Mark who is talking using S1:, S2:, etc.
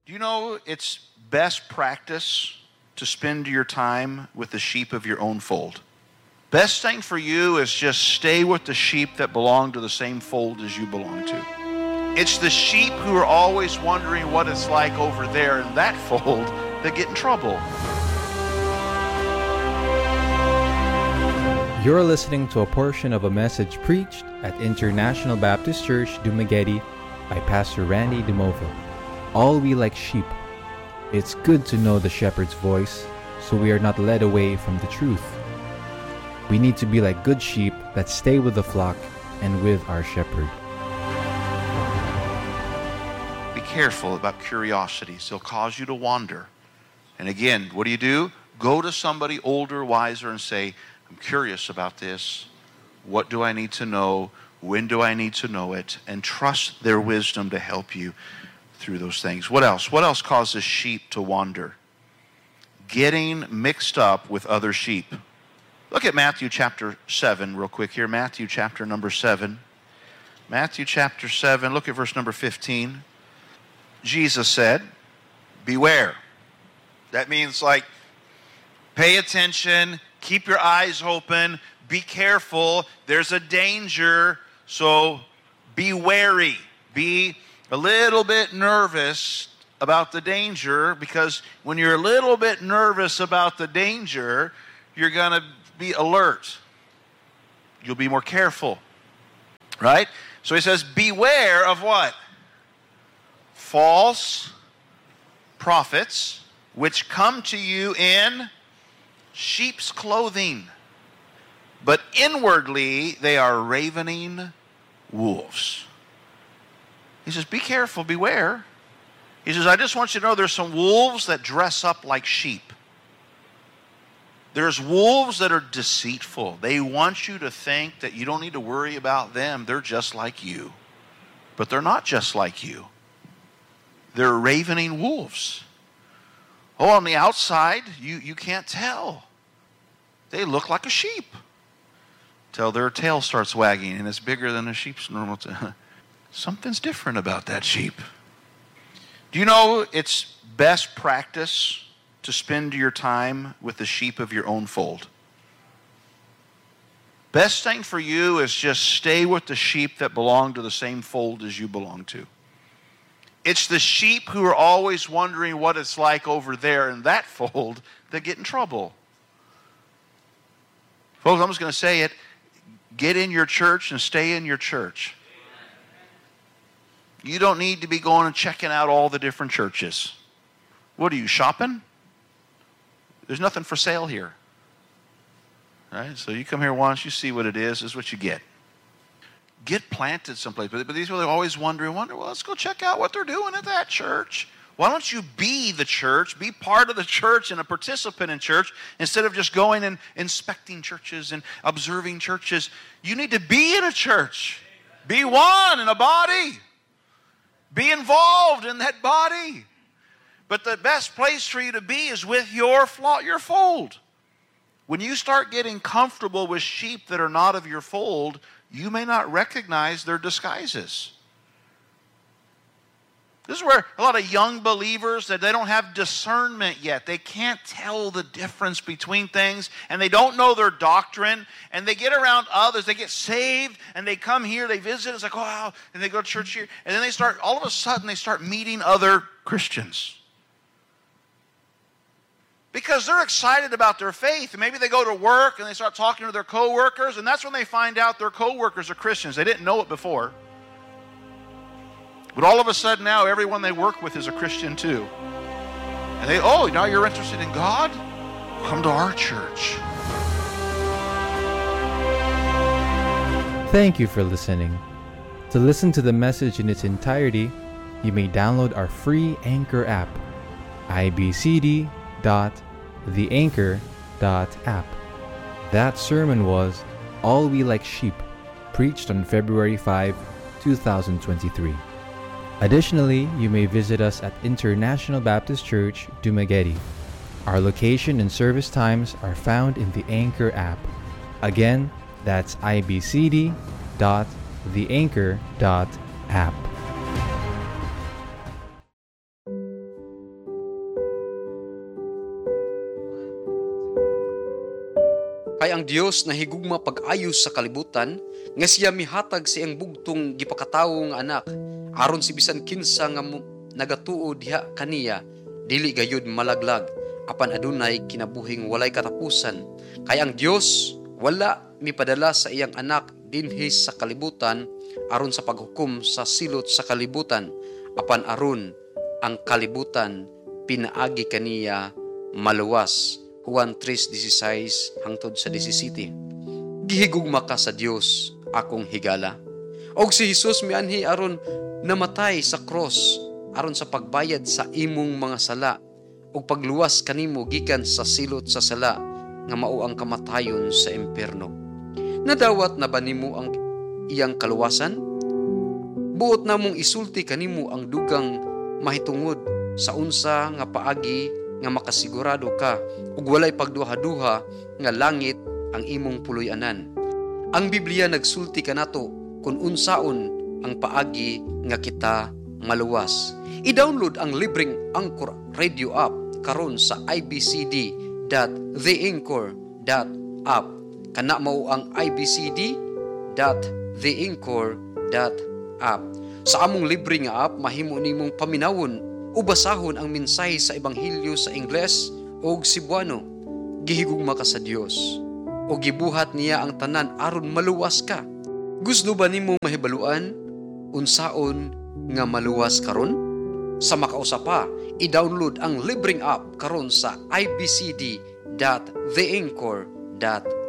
S1: Do you know it's best practice to spend your time with the sheep of your own fold? Best thing for you is just stay with the sheep that belong to the same fold as you belong to. It's the sheep who are always wondering what it's like over there in that fold that get in trouble.
S2: You're listening to a portion of a message preached at International Baptist Church, Dumaguete by Pastor Randy DeMova. All we like sheep. It's good to know the shepherd's voice, so we are not led away from the truth. We need to be like good sheep that stay with the flock and with our shepherd.
S1: Be careful about curiosities. They'll cause you to wander. And again, what do? Go to somebody older, wiser, and say, I'm curious about this. What do I need to know? When do I need to know it? And trust their wisdom to help you through those things. What else? What else causes sheep to wander? Getting mixed up with other sheep. Look at Matthew chapter 7 real quick here. Matthew chapter number 7. Matthew chapter 7, look at verse number 15. Jesus said, beware. That means pay attention, keep your eyes open, be careful. There's a danger, so be wary. Be a little bit nervous about the danger, because when you're a little bit nervous about the danger, you're going to be alert. You'll be more careful. Right? So he says, beware of what? False prophets, which come to you in sheep's clothing, but inwardly they are ravening wolves. He says, be careful, beware. He says, I just want you to know there's some wolves that dress up like sheep. There's wolves that are deceitful. They want you to think that you don't need to worry about them. They're just like you. But they're not just like you. They're ravening wolves. Oh, on the outside, you can't tell. They look like a sheep till their tail starts wagging and it's bigger than a sheep's normal tail. Something's different about that sheep. Do you know it's best practice to spend your time with the sheep of your own fold? Best thing for you is just stay with the sheep that belong to the same fold as you belong to. It's the sheep who are always wondering what it's like over there in that fold that get in trouble. Folks, I'm just going to say it. Get in your church and stay in your church. You don't need to be going and checking out all the different churches. What are you, shopping? There's nothing for sale here. Right? So you come here once, you see what it is. This is what you get. Get planted someplace. But these people are always wondering, well, let's go check out what they're doing at that church. Why don't you be the church, be part of the church and a participant in church, instead of just going and inspecting churches and observing churches? You need to be in a church. Be one in a body. Be involved in that body. But the best place for you to be is with your fold. When you start getting comfortable with sheep that are not of your fold, you may not recognize their disguises. This is where a lot of young believers, that they don't have discernment yet. They can't tell the difference between things, and they don't know their doctrine, and they get around others. They get saved, and they come here, they visit, it's like, oh, wow, and they go to church here, and then all of a sudden, they start meeting other Christians. Because they're excited about their faith. And maybe they go to work and they start talking to their coworkers, and that's when they find out their coworkers are Christians. They didn't know it before. But all of a sudden now, everyone they work with is a Christian too. And now you're interested in God? Come to our church.
S2: Thank you for listening. To listen to the message in its entirety, you may download our free Anchor app, ibcd.theanchor.app. That sermon was All We Like Sheep, preached on February 5, 2023. Additionally, you may visit us at International Baptist Church, Dumaguete. Our location and service times are found in the Anchor app. Again, that's ibcd.theanchor.app.
S3: Kay ang Dios nahigugma pag-ayos sa kalibutan, nga siya mihatag siyang bugtong gipakatawo nga anak, aron si bisan kinsa nga nagatuo diha kaniya, dili gayud malaglag, apan adunay kinabuhing walay katapusan. Kay ang Dios wala mipadala sa iyang anak dinhi sa kalibutan aron sa paghukom sa silot sa kalibutan, apan aron ang kalibutan pinaagi kaniya maluwas. Juan 3:16 hangtod sa 17. Gihigugma ka sa Dios, akong higala. Og si Jesus mianhi aron namatay sa cross aron sa pagbayad sa imong mga sala ug pagluwas kanimo gikan sa silot sa sala nga mao ang kamatayon sa impierno. Nadawat na ba nimo ang iyang kaluwasan? Buot namong isulti kanimo ang dugang mahitungod sa unsa nga paagi nga makasigurado ka ug walay pagduha-duha nga langit ang imong puloy-anan. Ang Biblia nagsulti kanato kung unsaon ang paagi nga kita maluwas. I-download ang libreng Anchor Radio app karon sa ibcd.theanchor.app. Kana mao ang ibcd.theanchor.app. Sa among libre nga app mahimo nimong paminawon o basahon ang mensahe sa Ebanghelyo sa Ingles o Cebuano. Gihigugma ka sa Dios o gibuhat niya ang tanan aron maluwas ka. Gusto ba nimo mahibaluan unsaon nga maluwas karon? Sa makausapa, i-download ang libreng app karon sa ibcd.theanchor.app.